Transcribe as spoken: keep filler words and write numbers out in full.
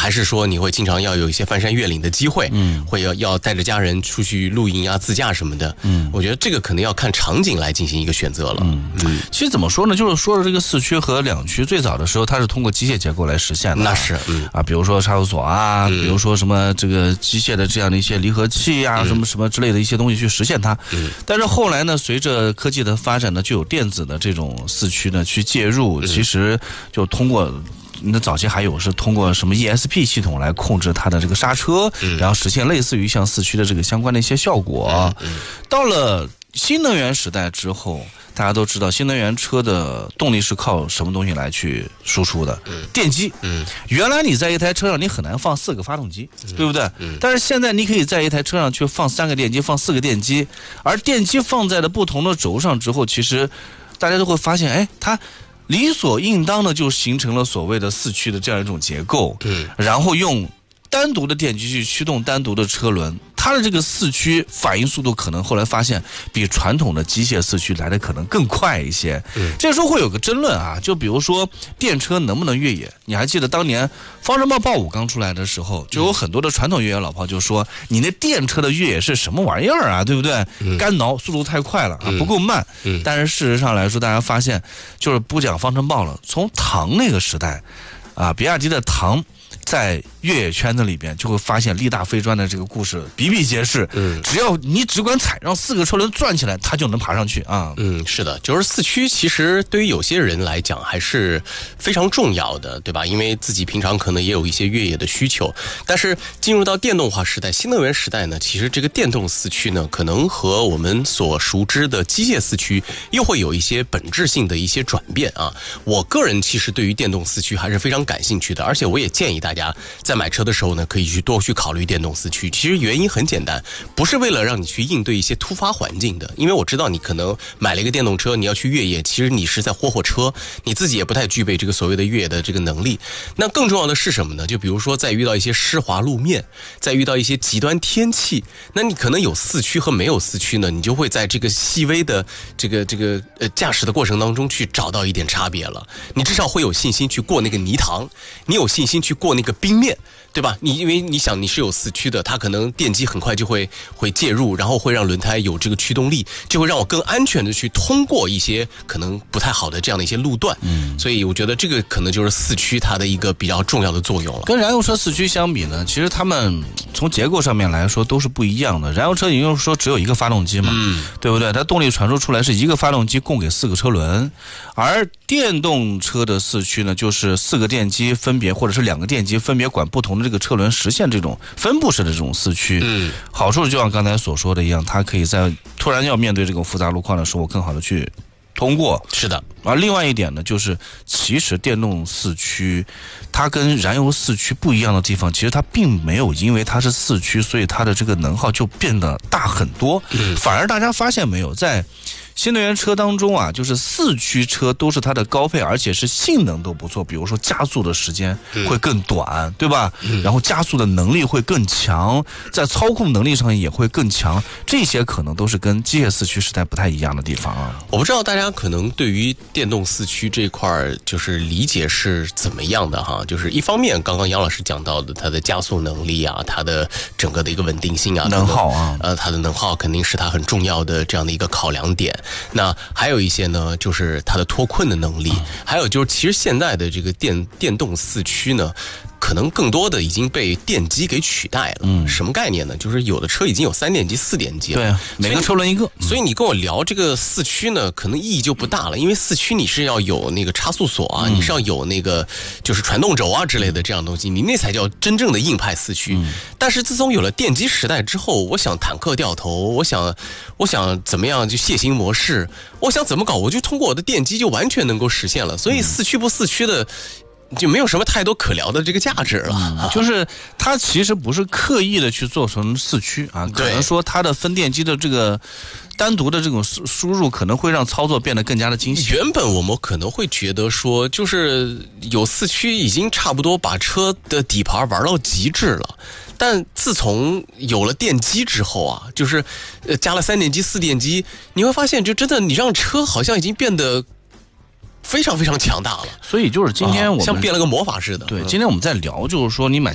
还是说你会经常要有一些翻山越岭的机会，嗯，会要要带着家人出去露营啊、自驾什么的，嗯，我觉得这个可能要看场景来进行一个选择了。嗯嗯，其实怎么说呢，就是说的这个四驱和两驱，最早的时候它是通过机械结构来实现的， 那是，嗯啊，比如说差速锁啊，嗯、比如说什么这个机械的这样的一些离合器啊，嗯、什么什么之类的一些东西去实现它。嗯，但是后来呢，随着科技的发展呢，就有电子的这种四驱呢去介入，嗯、其实就通过。那早期还有是通过什么 E S P 系统来控制它的这个刹车，嗯、然后实现类似于像四驱的这个相关的一些效果。嗯嗯、到了新能源时代之后，大家都知道新能源车的动力是靠什么东西来去输出的？嗯、电机。嗯，原来你在一台车上你很难放四个发动机，嗯、对不对？嗯、但是现在你可以在一台车上去放三个电机，放四个电机，而电机放在了不同的轴上之后，其实大家都会发现，哎，它理所应当的就形成了所谓的四驱的这样一种结构，嗯，然后用单独的电机去驱动单独的车轮，它的这个四驱反应速度可能后来发现比传统的机械四驱来的可能更快一些。嗯，这时候会有个争论啊，就比如说电车能不能越野？你还记得当年方程豹豹五刚出来的时候，就有很多的传统越野老炮就说，你那电车的越野是什么玩意儿啊，对不对？嗯、干挠，速度太快了啊，不够慢。嗯，但是事实上来说，大家发现就是不讲方程豹了，从唐那个时代啊，比亚迪的唐在越野圈子里边就会发现力大飞砖的这个故事比比皆是。嗯，只要你只管踩，让四个车轮转起来，它就能爬上去啊。 嗯，是的，就是四驱其实对于有些人来讲还是非常重要的，对吧？因为自己平常可能也有一些越野的需求。但是进入到电动化时代、新能源时代呢，其实这个电动四驱呢，可能和我们所熟知的机械四驱又会有一些本质性的一些转变啊。我个人其实对于电动四驱还是非常感兴趣的，而且我也建议大家在买车的时候呢，可以去多去考虑电动四驱。其实原因很简单，不是为了让你去应对一些突发环境的，因为我知道你可能买了一个电动车，你要去越野，其实你是在霍霍车，你自己也不太具备这个所谓的越野的这个能力。那更重要的是什么呢？就比如说在遇到一些湿滑路面，在遇到一些极端天气，那你可能有四驱和没有四驱呢，你就会在这个细微的这个这个呃驾驶的过程当中去找到一点差别了。你至少会有信心去过那个泥塘，你有信心去过那个冰面，对吧？你因为你想你是有四驱的，它可能电机很快就会会介入，然后会让轮胎有这个驱动力，就会让我更安全的去通过一些可能不太好的这样的一些路段。嗯，所以我觉得这个可能就是四驱它的一个比较重要的作用了。 跟燃油车四驱相比呢，其实它们从结构上面来说都是不一样的。燃油车也就是说只有一个发动机嘛，嗯，对不对？它动力传输出来是一个发动机供给四个车轮，而电动车的四驱呢，就是四个电机分别或者是两个电机分别管不同的这个车轮，实现这种分布式的这种四驱。嗯，好处就像刚才所说的一样，它可以在突然要面对这种复杂路况的时候更好的去通过。 是的。 而另外一点呢，就是其实电动四驱它跟燃油四驱不一样的地方，其实它并没有因为它是四驱，所以它的这个能耗就变得大很多。嗯，反而大家发现没有，在新能源车当中啊，就是四驱车都是它的高配，而且是性能都不错，比如说加速的时间会更短，嗯、对吧？嗯、然后加速的能力会更强，在操控能力上也会更强，这些可能都是跟机械四驱时代不太一样的地方啊。 我不知道大家可能对于电动四驱这块就是理解是怎么样的哈？就是一方面，刚刚杨老师讲到的它的加速能力啊，它的整个的一个稳定性啊， 能耗啊， 呃，它的能耗肯定是它很重要的这样的一个考量点。那还有一些呢，就是它的脱困的能力，还有就是其实现在的这个电电动四驱呢，可能更多的已经被电机给取代了。嗯，什么概念呢？就是有的车已经有三电机、四电机了。 对啊，每个车轮一个。 所以你跟我聊这个四驱呢，可能意义就不大了，因为四驱你是要有那个差速锁啊，嗯、你是要有那个就是传动轴啊之类的这样东西，你那才叫真正的硬派四驱。嗯、但是自从有了电机时代之后，我想坦克掉头，我想我想怎么样就楔形模式，我想怎么搞，我就通过我的电机就完全能够实现了。所以四驱不四驱的。就没有什么太多可聊的这个价值了。 嗯、就是它其实不是刻意的去做成四驱啊，可能说它的分电机的这个单独的这种输入可能会让操作变得更加的精细。 原本我们可能会觉得说，就是有四驱已经差不多把车的底盘玩到极致了。但自从有了电机之后啊，就是呃加了三电机、四电机，你会发现，就真的你让车好像已经变得。非常非常强大了， 所以就是今天我们、 啊、像变了个魔法似的。 对，今天我们在聊，就是说你买